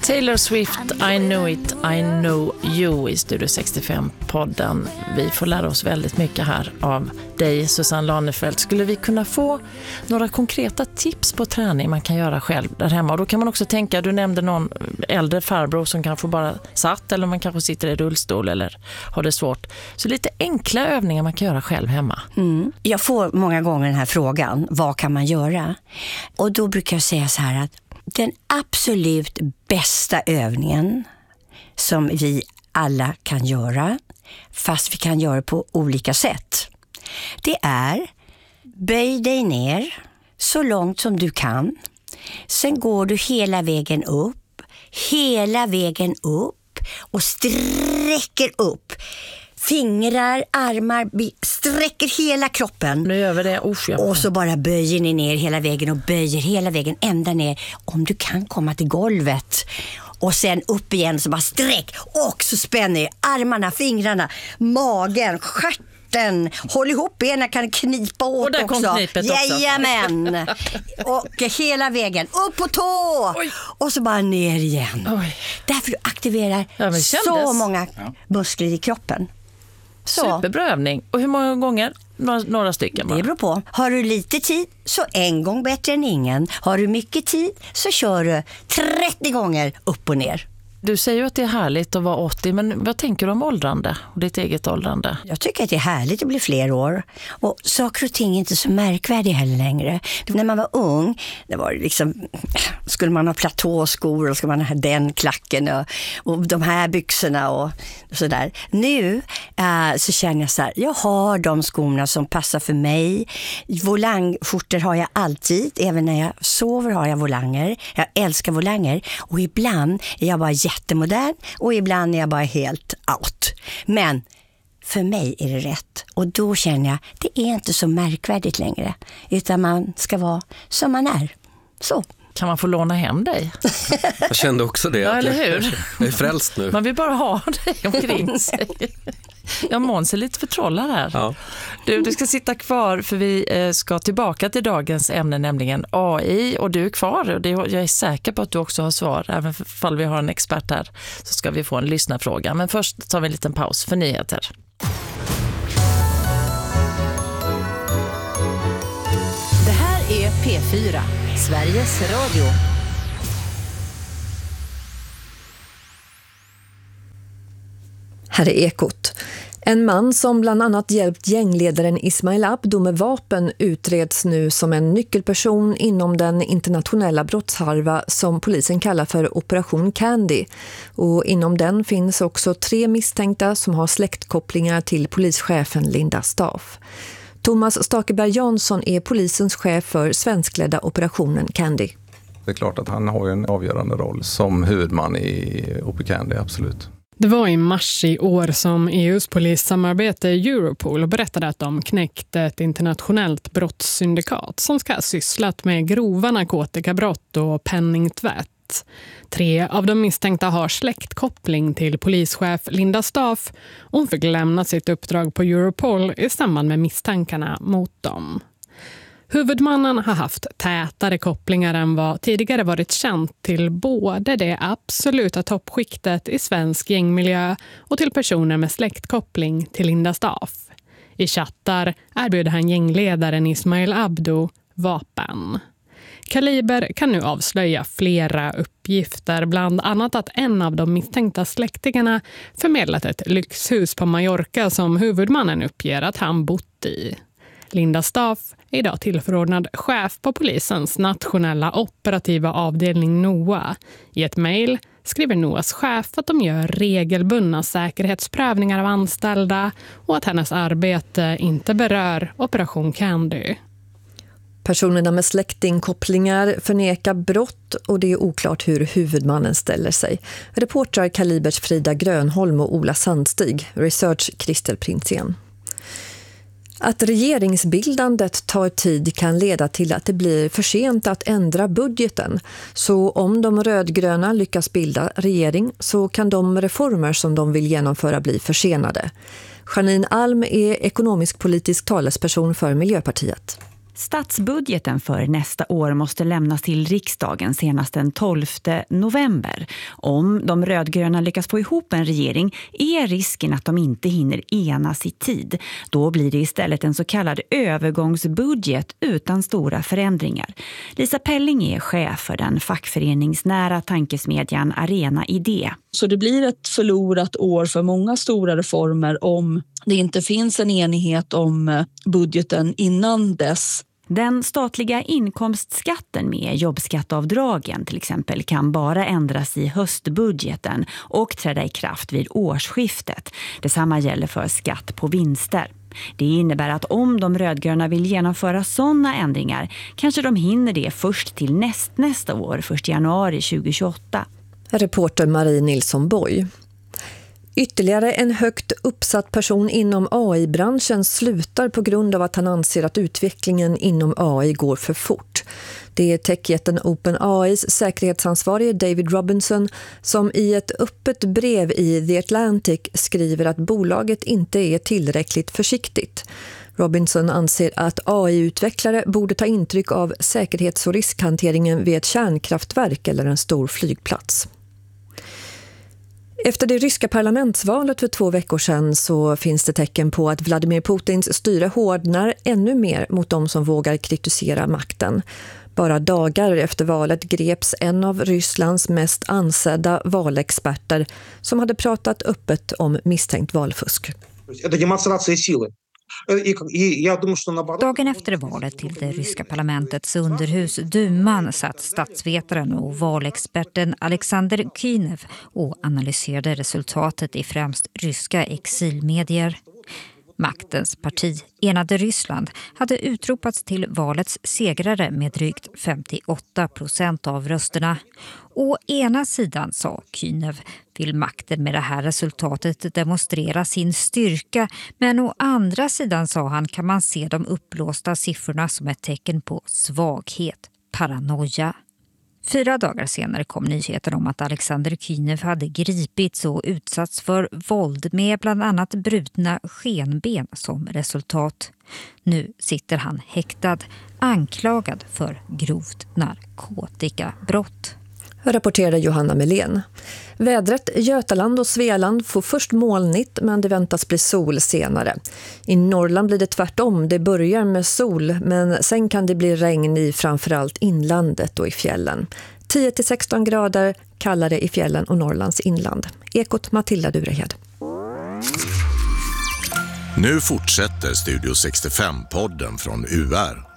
Taylor Swift, I Know It, I Know You i Studio 65-podden. Vi får lära oss väldigt mycket här av dig, Susanne Lanefelt. Skulle vi kunna få några konkreta tips på träning man kan göra själv där hemma? Och då kan man också tänka, du nämnde någon äldre farbror som kanske bara satt, eller man kanske sitter i rullstol eller har det svårt. Så lite enkla övningar man kan göra själv hemma. Jag får många gånger den här frågan, vad kan man göra? Och då brukar jag säga så här att den absolut bästa övningen som vi alla kan göra, fast vi kan göra på olika sätt, det är böj dig ner så långt som du kan. Sen går du hela vägen upp och sträcker upp. Fingrar, armar, sträcker hela kroppen. Nu gör vi det. Och så bara böjer ni ner hela vägen och böjer hela vägen ända ner. Om du kan komma till golvet. Och sen upp igen så bara sträck. Och så spänner armarna, fingrarna, magen, stjärten. Håll ihop benen, kan knipa åt och där också. Kom knipet också. Jajamän. Och hela vägen upp på tå. Oj. Och så bara ner igen. Oj. Därför du aktiverar så många muskler i kroppen. Så. Superbra övning. Och hur många gånger? Några stycken bara. Det beror på. Har du lite tid så en gång bättre än ingen. Har du mycket tid så kör du 30 gånger upp och ner. Du säger ju att det är härligt att vara 80, men vad tänker du om åldrande och ditt eget åldrande? Jag tycker att det är härligt att bli fler år. Och saker och ting är inte så märkvärdiga heller längre. När man var ung, det var liksom, skulle man ha platåskor och skulle man ha den klacken och de här byxorna och sådär. Nu så känner jag så här, jag har de skorna som passar för mig. Volangskjortor har jag alltid, även när jag sover har jag volanger. Jag älskar volanger och ibland är jag bara jättemodern och ibland är jag bara helt out. Men för mig är det rätt. Och då känner jag, det är inte så märkvärdigt längre. Utan man ska vara som man är. Så. Kan man få låna hem dig? Jag kände också det. Ja, eller hur? Jag är frälst nu. Man vill bara ha dig omkring sig. Jag Måns är lite förtrollad här. Ja. Du ska sitta kvar för vi ska tillbaka till dagens ämne, nämligen AI. Och du är kvar och jag är säker på att du också har svar. Även om vi har en expert här så ska vi få en lyssnarfråga. Men först tar vi en liten paus för nyheter. Det här är P4, Sveriges Radio. Här är Ekot. En man som bland annat hjälpt gängledaren Ismail Abdo med vapen utreds nu som en nyckelperson inom den internationella brottsharva som polisen kallar för Operation Candy. Och inom den finns också 3 misstänkta som har släktkopplingar till polischefen Linda Staff. Thomas Stakeberg Jansson är polisens chef för svenskledda Operationen Candy. Det är klart att han har ju en avgörande roll som huvudman i OP Candy, absolut. Det var i mars i år som EUs polissamarbete Europol berättade att de knäckte ett internationellt brottssyndikat som ska ha sysslat med grova narkotikabrott och penningtvätt. 3 av de misstänkta har släktkoppling till polischef Linda Staff och hon fick lämna sitt uppdrag på Europol i samband med misstankarna mot dem. Huvudmannen har haft tätare kopplingar än vad tidigare varit känt till både det absoluta toppskiktet i svensk gängmiljö och till personer med släktkoppling till Linda Staff. I chattar erbjuder han gängledaren Ismail Abdo vapen. Kaliber kan nu avslöja flera uppgifter, bland annat att en av de misstänkta släktingarna förmedlat ett lyxhus på Mallorca som huvudmannen uppger att han bott i. Linda Staff är idag tillförordnad chef på polisens nationella operativa avdelning NOA. I ett mejl skriver NOAs chef att de gör regelbundna säkerhetsprövningar av anställda och att hennes arbete inte berör Operation Candy. Personerna med släktingkopplingar förnekar brott och det är oklart hur huvudmannen ställer sig. Reportrar Kalibers Frida Grönholm och Ola Sandstig. Research Kristel Prinsén. Att regeringsbildandet tar tid kan leda till att det blir för sent att ändra budgeten. Så om de rödgröna lyckas bilda regering så kan de reformer som de vill genomföra bli försenade. Janine Alm är ekonomisk-politisk talesperson för Miljöpartiet. Statsbudgeten för nästa år måste lämnas till riksdagen senast den 12 november. Om de rödgröna lyckas få ihop en regering är risken att de inte hinner enas i tid. Då blir det istället en så kallad övergångsbudget utan stora förändringar. Lisa Pelling är chef för den fackföreningsnära tankesmedjan Arena Idé. Så det blir ett förlorat år för många stora reformer om det inte finns en enighet om budgeten innan dess. Den statliga inkomstskatten med jobbskatteavdragen till exempel kan bara ändras i höstbudgeten och träda i kraft vid årsskiftet. Detsamma gäller för skatt på vinster. Det innebär att om de rödgröna vill genomföra sådana ändringar kanske de hinner det först till nästa år, 1 januari 2028. Reporter Marie Nilsson Boy. Ytterligare en högt uppsatt person inom AI-branschen slutar på grund av att han anser att utvecklingen inom AI går för fort. Det är techjätten OpenAIs säkerhetsansvarige David Robinson som i ett öppet brev i The Atlantic skriver att bolaget inte är tillräckligt försiktigt. Robinson anser att AI-utvecklare borde ta intryck av säkerhets- och riskhanteringen vid ett kärnkraftverk eller en stor flygplats. Efter det ryska parlamentsvalet för 2 veckor sedan så finns det tecken på att Vladimir Putins styre hårdnar ännu mer mot de som vågar kritisera makten. Bara dagar efter valet greps en av Rysslands mest ansedda valexperter som hade pratat öppet om misstänkt valfusk. Dagen efter valet till det ryska parlamentets underhus Duman satt statsvetaren och valexperten Alexander Kynev och analyserade resultatet i främst ryska exilmedier. Maktens parti, Enade Ryssland, hade utropats till valets segrare med drygt 58% av rösterna. Å ena sidan, sa Kynev, vill makten med det här resultatet demonstrera sin styrka, men å andra sidan, sa han, kan man se de uppblåsta siffrorna som ett tecken på svaghet, paranoia. 4 dagar senare kom nyheten om att Alexander Kynev hade gripits och utsatts för våld med bland annat brutna skenben som resultat. Nu sitter han häktad, anklagad för grovt narkotikabrott. Rapporterade Johanna Melén. Vädret i Götaland och Svealand får först molnigt men det väntas bli sol senare. I Norrland blir det tvärtom, det börjar med sol men sen kan det bli regn i framförallt inlandet och i fjällen. 10-16 grader kallare i fjällen och Norrlands inland. Ekot Matilda Durehed. Nu fortsätter Studio 65-podden från UR.